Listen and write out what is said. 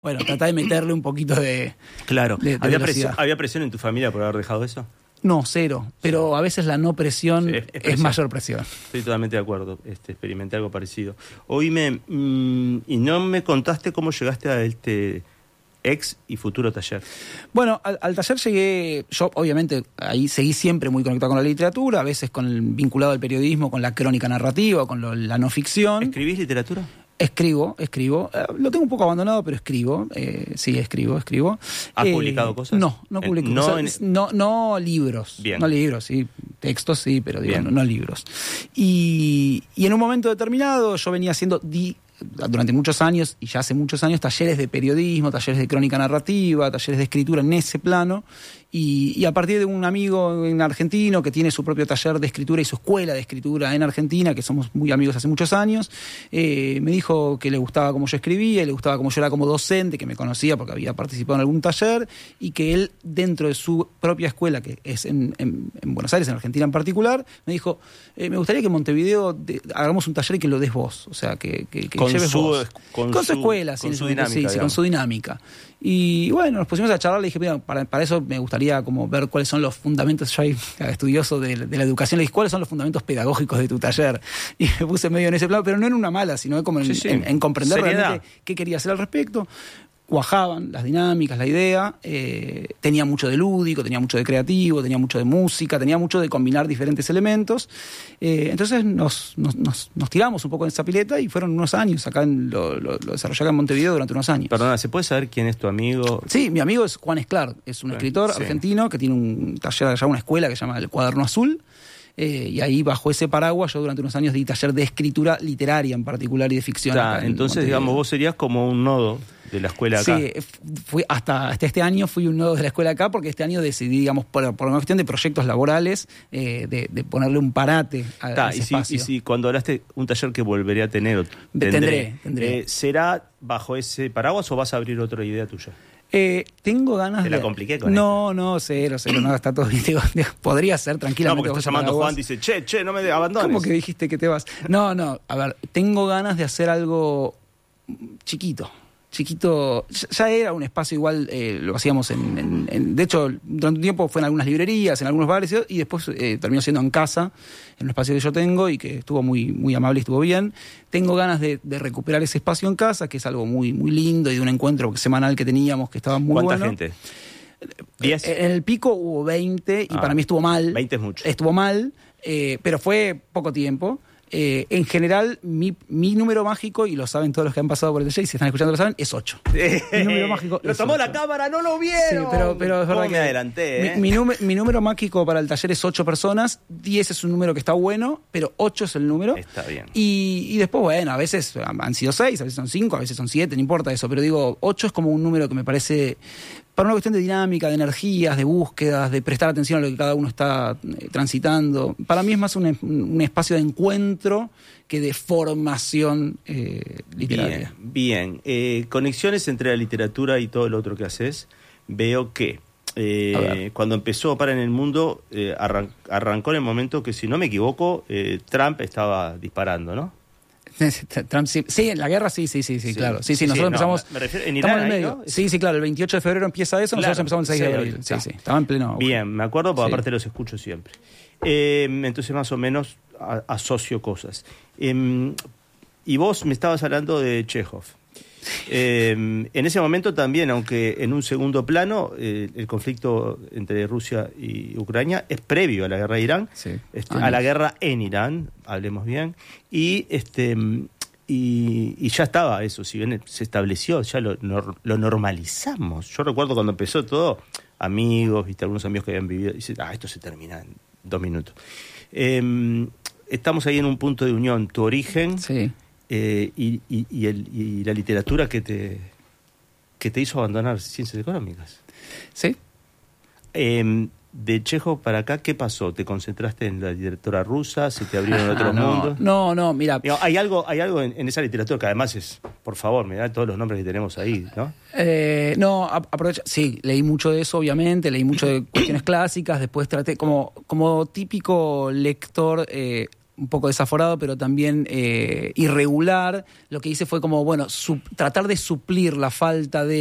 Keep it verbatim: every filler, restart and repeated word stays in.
Bueno, tratá de meterle un poquito de Claro. de, de ¿Había, velocidad. presión, ¿Había presión en tu familia por haber dejado eso? No, cero. Pero a veces la no presión, Sí, es, es es presión. mayor presión. Estoy totalmente de acuerdo. Este, experimenté algo parecido. Oíme, mmm, y no me contaste cómo llegaste a este ex y futuro taller. Bueno, al, al taller llegué, yo obviamente ahí seguí siempre muy conectado con la literatura, a veces con el, vinculado al periodismo, con la crónica narrativa, con lo, la no ficción. ¿Escribís literatura? Escribo, escribo. Eh, lo tengo un poco abandonado, pero escribo. Eh, sí, escribo, escribo. ¿Has eh, publicado cosas? No, no publico no, cosas. En... No, no libros. Bien. No libros, sí. Textos sí, pero digo, Bien. no, no libros. Y, y en un momento determinado yo venía haciendo... Di, durante muchos años, y ya hace muchos años, talleres de periodismo, talleres de crónica narrativa, talleres de escritura en ese plano, y, y a partir de un amigo en argentino que tiene su propio taller de escritura y su escuela de escritura en Argentina, que somos muy amigos hace muchos años, eh, me dijo que le gustaba cómo yo escribía, le gustaba cómo yo era como docente, que me conocía porque había participado en algún taller, y que él, dentro de su propia escuela, que es en, en, en Buenos Aires, en Argentina en particular, me dijo, eh, me gustaría que en Montevideo de, hagamos un taller y que lo des vos, o sea, que, que, que con lleves su, vos. Con, con su, su escuela, con sí, su sí, dinámica, sí, con su dinámica. Y bueno, nos pusimos a charlar, le dije, mira, para, para eso me gustaría como ver cuáles son los fundamentos, yo soy estudioso de, de la educación, le dije, cuáles son los fundamentos pedagógicos de tu taller. Y me puse medio en ese plano, pero no en una mala, sino como en, sí, sí. en, en comprender Seriedad. realmente qué quería hacer al respecto. Cuajaban las dinámicas, la idea, eh, tenía mucho de lúdico, tenía mucho de creativo, tenía mucho de música, tenía mucho de combinar diferentes elementos. Eh, entonces nos, nos, nos, nos tiramos un poco en esa pileta y fueron unos años, acá en, lo, lo, lo desarrollé acá en Montevideo durante unos años. Perdona, ¿se puede saber quién es tu amigo? Sí, mi amigo es Juan Esclar, es un Juan, escritor sí. argentino que tiene un taller allá, una escuela que se llama El Cuaderno Azul. Eh, y ahí bajo ese paraguas yo durante unos años di taller de escritura literaria en particular y de ficción. Ta, entonces, digamos, vos serías como un nodo de la escuela acá. Sí, fui hasta, hasta este año fui un nodo de la escuela acá porque este año decidí, digamos, por, por una cuestión de proyectos laborales, eh, de, de ponerle un parate a, Ta, a ese y, si, espacio. y si cuando hablaste un taller que volveré a tener, o tendré, tendré, tendré. Eh, ¿será bajo ese paraguas o vas a abrir otra idea tuya? Eh, tengo ganas Te de... la compliqué con No, no, cero, cero, no, está todo bien. Digo, digo, podría ser No, tranquilamente. porque está vos llamando para Juan, vos. dice, che, che, no me abandones. ¿Cómo que dijiste que te vas? No, no, a ver, tengo ganas de hacer algo chiquito. Chiquito, ya era un espacio igual, eh, lo hacíamos en, en, en... De hecho, durante un tiempo fue en algunas librerías, en algunos bares, y después eh, terminó siendo en casa, en un espacio que yo tengo y que estuvo muy, muy amable y estuvo bien. Tengo ganas de, de recuperar ese espacio en casa, que es algo muy, muy lindo, y de un encuentro semanal que teníamos que estaba muy ¿Cuánta bueno. gente? ¿diez? En el pico hubo veinte, y Ah, para mí estuvo mal. veinte es mucho. Estuvo mal, eh, pero fue poco tiempo. Eh, en general, mi, mi número mágico, y lo saben todos los que han pasado por el taller, y si están escuchando lo saben, es ocho. Mi número mágico Lo es tomó ocho. la cámara, no lo Sí, vieron. pero, pero es verdad ¿Cómo que me adelanté, eh? mi, mi, número, mi número mágico para el taller es ocho personas, diez es un número que está bueno, pero ocho es el número. Está bien. Y, y después, bueno, a veces han sido seis, a veces son cinco, a veces son siete, no importa eso, pero digo, ocho es como un número que me parece, para una cuestión de dinámica, de energías, de búsquedas, de prestar atención a lo que cada uno está eh, transitando. Para mí es más un, un espacio de encuentro que de formación eh, literaria. Bien, bien. Eh, conexiones entre la literatura y todo lo otro que haces. Veo que eh, cuando empezó Para en el Mundo, eh, arran- arrancó en el momento que, si no me equivoco, eh, Trump estaba disparando, ¿no? Trump, sí, sí, en la guerra sí, sí, sí, sí, Sí. claro. Sí, sí, Sí, nosotros no, empezamos... me refiero- en estamos Irán en el ahí, medio. ¿no? Sí, sí, claro, el veintiocho de febrero empieza eso, nosotros Claro, empezamos el seis de sí, abril. Sí, está. sí, estaba en pleno... Bien, me acuerdo, porque Sí. aparte los escucho siempre. Eh, entonces, más o menos, a- asocio cosas. Eh, y vos me estabas hablando de Chekhov. Eh, en ese momento también, aunque en un segundo plano, eh, el conflicto entre Rusia y Ucrania es previo a la guerra de Irán, Sí. este, Años. a la guerra en Irán, hablemos bien, y este y, y ya estaba eso, si bien se estableció, ya lo, nor- lo normalizamos. Yo recuerdo cuando empezó todo, amigos, viste, algunos amigos que habían vivido, y dicen, ah, esto se termina en dos minutos. Eh, estamos ahí en un punto de unión, tu origen... Sí. Eh, y, y, y, el, y la literatura que te que te hizo abandonar ciencias económicas. Sí. Eh, de Chekhov para acá, ¿qué pasó? ¿Te concentraste en la literatura rusa? ¿Se te abrieron otros no, mundos? no, no, mira... Digo, hay algo, hay algo en, en esa literatura que además es, por favor, mirá todos los nombres que tenemos ahí, ¿no? Eh, no, a- aprovecha, sí, leí mucho de eso, obviamente, leí mucho de cuestiones clásicas, después traté, como, como típico lector, eh, un poco desaforado, pero también eh, irregular. Lo que hice fue como, bueno, su, tratar de suplir la falta de